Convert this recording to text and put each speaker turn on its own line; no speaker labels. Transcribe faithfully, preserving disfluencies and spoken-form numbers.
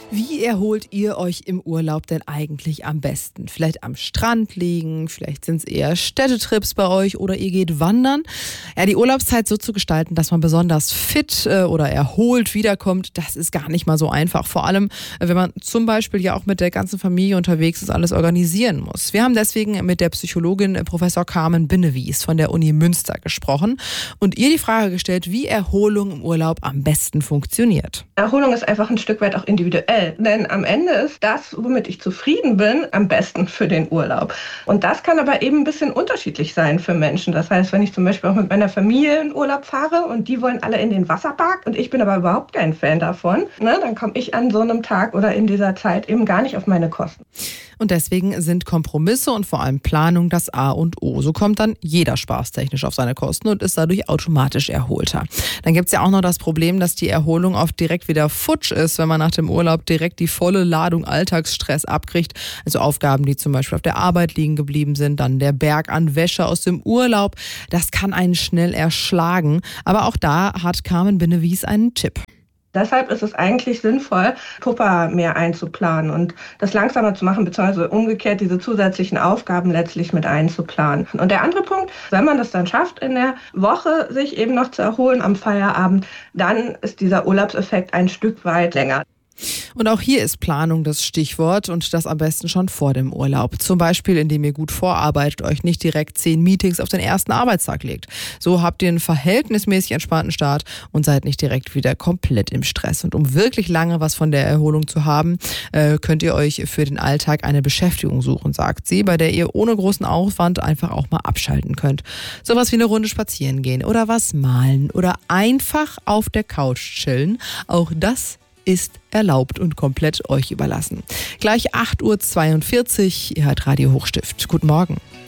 Wie erholt ihr euch im Urlaub denn eigentlich am besten? Vielleicht am Strand liegen, vielleicht sind es eher Städtetrips bei euch oder ihr geht wandern. Ja, die Urlaubszeit so zu gestalten, dass man besonders fit äh, oder erholt wiederkommt, das ist gar nicht mal so einfach. Vor allem, äh, wenn man zum Beispiel ja auch mit der ganzen Familie unterwegs ist, alles organisieren muss. Wir haben deswegen mit der Psychologin äh, Professor Carmen Binnewies von der Uni Münster gesprochen und ihr die Frage gestellt, wie Erholung im Urlaub am besten funktioniert.
Erholung ist einfach ein Stück weit auch individuell. Denn am Ende ist das, womit ich zufrieden bin, am besten für den Urlaub. Und das kann aber eben ein bisschen unterschiedlich sein für Menschen. Das heißt, wenn ich zum Beispiel auch mit meiner Familie in Urlaub fahre und die wollen alle in den Wasserpark und ich bin aber überhaupt kein Fan davon, ne, dann komme ich an so einem Tag oder in dieser Zeit eben gar nicht auf meine Kosten.
Und deswegen sind Kompromisse und vor allem Planung das A und O. So kommt dann jeder spaßtechnisch auf seine Kosten und ist dadurch automatisch erholter. Dann gibt es ja auch noch das Problem, dass die Erholung oft direkt wieder futsch ist, wenn man nach dem Urlaub direkt die volle Ladung Alltagsstress abkriegt. Also Aufgaben, die zum Beispiel auf der Arbeit liegen geblieben sind, dann der Berg an Wäsche aus dem Urlaub. Das kann einen schnell erschlagen. Aber auch da hat Carmen Binnewies einen Tipp.
Deshalb ist es eigentlich sinnvoll, Puffer mehr einzuplanen und das langsamer zu machen, beziehungsweise umgekehrt diese zusätzlichen Aufgaben letztlich mit einzuplanen. Und der andere Punkt, wenn man das dann schafft, in der Woche sich eben noch zu erholen am Feierabend, dann ist dieser Urlaubseffekt ein Stück weit länger.
Und auch hier ist Planung das Stichwort und das am besten schon vor dem Urlaub. Zum Beispiel, indem ihr gut vorarbeitet, euch nicht direkt zehn Meetings auf den ersten Arbeitstag legt. So habt ihr einen verhältnismäßig entspannten Start und seid nicht direkt wieder komplett im Stress. Und um wirklich lange was von der Erholung zu haben, äh, könnt ihr euch für den Alltag eine Beschäftigung suchen, sagt sie, bei der ihr ohne großen Aufwand einfach auch mal abschalten könnt. Sowas wie eine Runde spazieren gehen oder was malen oder einfach auf der Couch chillen. Auch das ist erlaubt und komplett euch überlassen. Gleich acht Uhr zweiundvierzig, ihr hört Radio Hochstift. Guten Morgen.